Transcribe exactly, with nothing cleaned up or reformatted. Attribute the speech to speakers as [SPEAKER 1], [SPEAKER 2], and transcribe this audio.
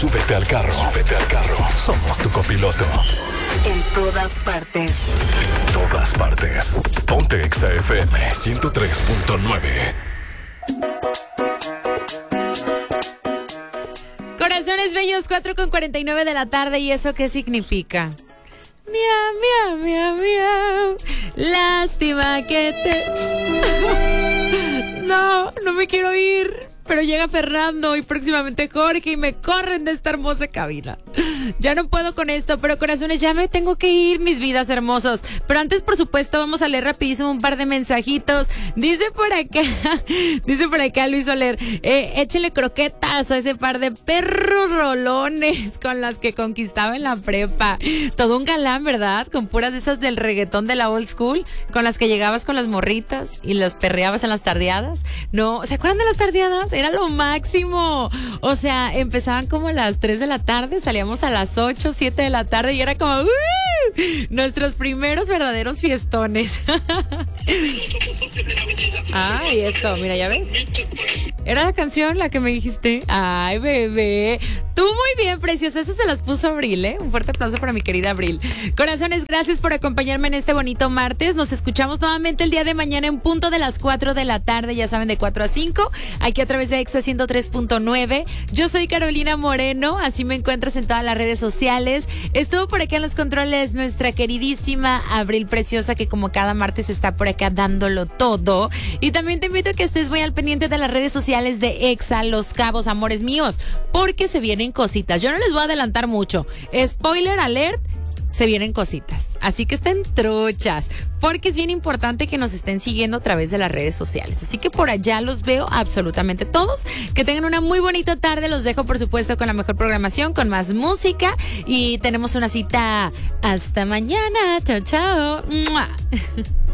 [SPEAKER 1] Súbete al carro, súbete al carro. Somos tu copiloto.
[SPEAKER 2] En todas partes.
[SPEAKER 1] En todas partes. Ponte Exa F M ciento tres punto nueve.
[SPEAKER 3] Corazones bellos, cuatro con cuarenta y nueve de la tarde. ¿Y eso qué significa? Miau, miau, miau, miau. Lástima que te... No, no me quiero ir. Pero llega Fernando y próximamente Jorge y me corren de esta hermosa cabina. Ya no puedo con esto, pero corazones, ya me tengo que ir, mis vidas hermosos. Pero antes, por supuesto, vamos a leer rapidísimo un par de mensajitos. Dice por acá, dice por acá Luis Soler, eh, échenle croquetas a ese par de perros rolones con las que conquistaba en la prepa. Todo un galán, ¿verdad? Con puras de esas del reggaetón de la old school, con las que llegabas con las morritas y las perreabas en las tardeadas. No, ¿se acuerdan de las tardeadas? Era lo máximo. O sea, empezaban como a las tres de la tarde, salíamos a las ocho, siete de la tarde y era como ¡uh! Nuestros primeros verdaderos fiestones. Ay, eso, mira, ¿ya ves? Era la canción la que me dijiste. Ay, bebé. Tú muy bien, preciosa. Esa se las puso Abril, ¿eh? Un fuerte aplauso para mi querida Abril. Corazones, gracias por acompañarme en este bonito martes. Nos escuchamos nuevamente el día de mañana en punto de las cuatro de la tarde. Ya saben, de cuatro a cinco. Aquí a través de Exa ciento tres punto nueve. Yo soy Carolina Moreno. Así me encuentras en todas las redes sociales. Estuvo por acá en los controles nuestra queridísima Abril Preciosa, que como cada martes está por acá dándolo todo. Y también te invito a que estés muy al pendiente de las redes sociales de Exa Los Cabos, amores míos, porque se vienen cositas. Yo no les voy a adelantar mucho. Spoiler alert, se vienen cositas. Así que estén truchas, porque es bien importante que nos estén siguiendo a través de las redes sociales. Así que por allá los veo absolutamente todos. Que tengan una muy bonita tarde. Los dejo, por supuesto, con la mejor programación, con más música. Y tenemos una cita hasta mañana. Chao, chao. ¡Mua!